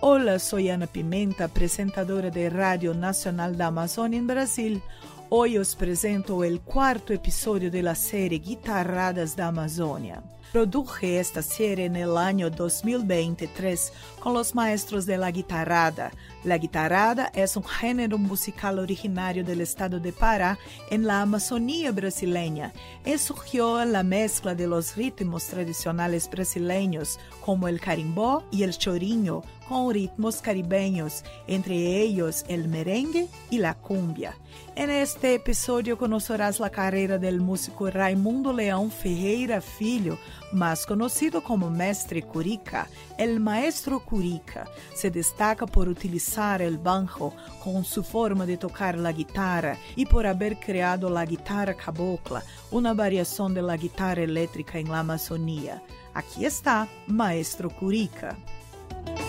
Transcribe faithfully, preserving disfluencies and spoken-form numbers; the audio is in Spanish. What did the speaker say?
Hola, soy Ana Pimenta, presentadora de Radio Nacional da Amazônia en Brasil. Hoy os presento el cuarto episodio de la serie Guitarradas da Amazônia. Produje esta serie en el año dos mil veintitrés con los maestros de la guitarrada. La guitarrada es un género musical originario del estado de Pará en la Amazonía brasileña y surgió en la mezcla de los ritmos tradicionales brasileños como el carimbó y el chorinho con ritmos caribeños, entre ellos el merengue y la cumbia. En este episodio conocerás la carrera del músico Raimundo Leão Ferreira Filho, más conocido como Mestre Curica. El maestro Curica se destaca por utilizar el banjo con su forma de tocar la guitarra y por haber creado la guitarra cabocla, una variación de la guitarra eléctrica en la Amazonía. Aquí está Maestro Curica.